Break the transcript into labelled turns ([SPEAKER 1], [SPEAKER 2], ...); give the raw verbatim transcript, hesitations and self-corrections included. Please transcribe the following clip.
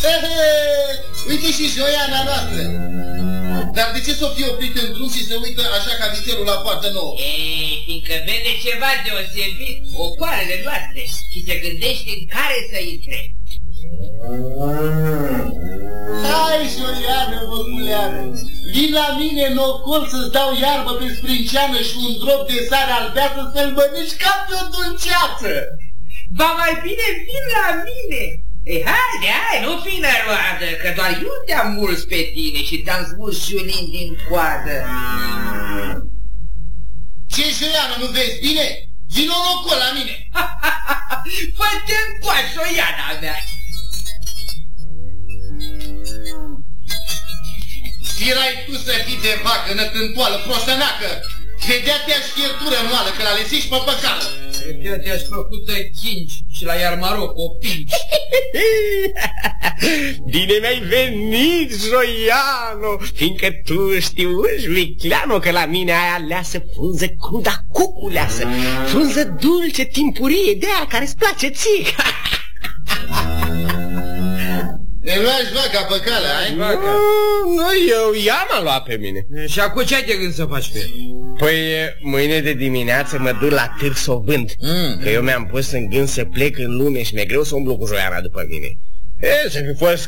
[SPEAKER 1] Uite și Joiana noastră. Dar de ce s-o fi oprit în drum și se uită așa ca vițelul la poartă nouă?
[SPEAKER 2] Ei, fiindcă vede ceva deosebit, ocoarele noastre, și se gândește în care să intre.
[SPEAKER 1] Hai, Joiană, măculeană, vin la mine în ocol să-ți dau iarbă pe sprinceană și un drop de sare albeață să-l mănânci ca pe o dulceață.
[SPEAKER 2] Ba mai bine vin la mine. Ei, haide, hai, nu fi năroadă, că doar eu te-am muls pe tine și te-am smuls și un in din coadă.
[SPEAKER 1] Ce, Joiană, nu vezi bine? Vino în ocol la mine.
[SPEAKER 2] Fă-te încoași, Joiana mea.
[SPEAKER 1] Erai tu să fii de vacă, nătântoală, prostănacă. Vedea te-aș fiertură anuală, că la lesiși pe păcală.
[SPEAKER 2] Vedea te-aș făcută chinci și la Iarmaroc o pinci.
[SPEAKER 3] Bine mi-ai venit, Joiano, fiindcă tu știuși, Vicleano, că la mine ai aleasă frunză cruda cuculeasă, frunză dulce, timpurie, de aia care-ți place ție.
[SPEAKER 1] Te lași vaca pe cală, ai?
[SPEAKER 3] Nu, nu, eu, ea m-a luat pe mine.
[SPEAKER 2] Și acum ce ai de gând să faci pe?
[SPEAKER 3] Păi, mâine de dimineață mă duc la târg să o vând, mm. că eu mi-am pus în gând să plec în lume și mi-e greu să umblu cu Joiana după mine. E, să fi fost